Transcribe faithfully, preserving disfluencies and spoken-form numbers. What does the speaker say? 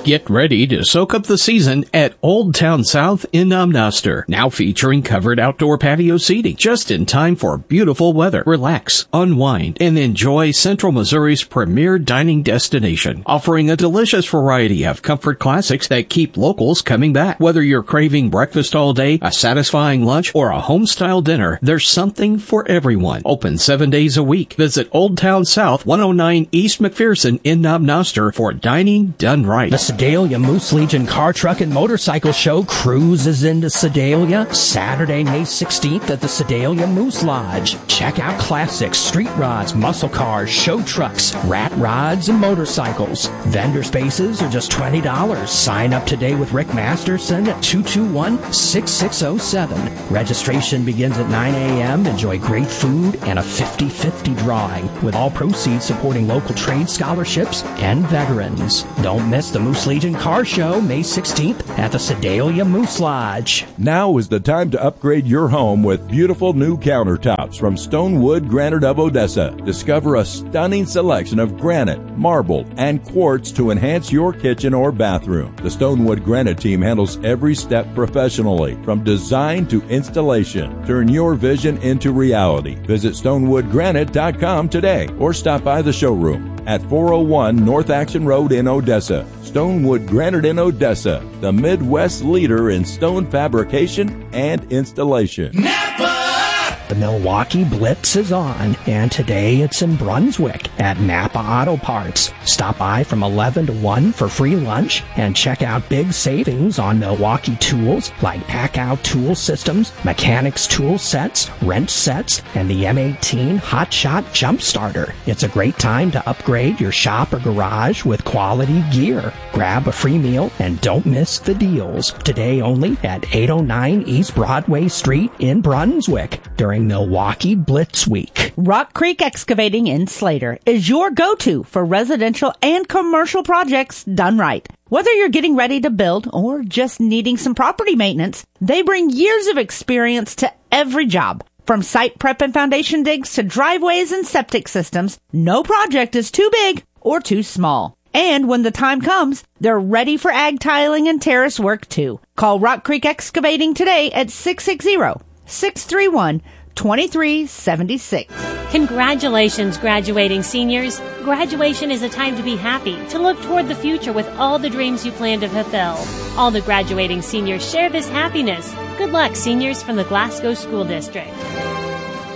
Get ready to soak up the season at Old Town South in Amnoster, now featuring covered outdoor patio seating, just in time for beautiful weather. Relax, unwind, and enjoy Central Missouri's premier dining destination, offering a delicious variety of comfort classics that keep locals coming back. Whether you're craving breakfast all day, a satisfying lunch, or a home-style dinner, there's something for everyone. Open seven days a week. Visit Old Town South, one oh nine East McPherson in Amnoster for dining done right. The Sedalia Moose Legion Car, Truck, and Motorcycle Show cruises into Sedalia Saturday, May sixteenth at the Sedalia Moose Lodge. Check out classics, street rods, muscle cars, show trucks, rat rods, and motorcycles. Vendor spaces are just twenty dollars. Sign up today with Rick Masterson at two two one, six six zero seven. Registration begins at nine a.m. Enjoy great food and a fifty-fifty drawing, with all proceeds supporting local trade scholarships and veterans. Don't miss the Moose Legion Car Show, May sixteenth at the Sedalia Moose Lodge. Now is the time to upgrade your home with beautiful new countertops from Stonewood Granite of Odessa. Discover a stunning selection of granite, marble, and quartz to enhance your kitchen or bathroom. The Stonewood Granite team handles every step professionally, from design to installation. Turn your vision into reality. Visit stonewood granite dot com today or stop by the showroom at four oh one North Action Road in Odessa. Stonewood Granite in Odessa, the Midwest leader in stone fabrication and installation. Napa! The Milwaukee Blitz is on, and today it's in Brunswick at Napa Auto Parts. Stop by from eleven to one for free lunch and check out big savings on Milwaukee tools like Pack-Out tool systems, mechanics tool sets, wrench sets, and the M eighteen Hot Shot Jump Starter. It's a great time to upgrade your shop or garage with quality gear. Grab a free meal and don't miss the deals. Today only at eight oh nine East Broadway Street in Brunswick during Milwaukee Blitz Week. Rock Creek Excavating in Slater is your go-to for residential and commercial projects done right. Whether you're getting ready to build or just needing some property maintenance, they bring years of experience to every job. From site prep and foundation digs to driveways and septic systems, no project is too big or too small. And when the time comes, they're ready for ag tiling and terrace work too. Call Rock Creek Excavating today at six six zero, six three one, two three seven six. Congratulations, graduating seniors. Graduation is a time to be happy, to look toward the future with all the dreams you plan to fulfill. All the graduating seniors share this happiness. Good luck, seniors from the Glasgow School District.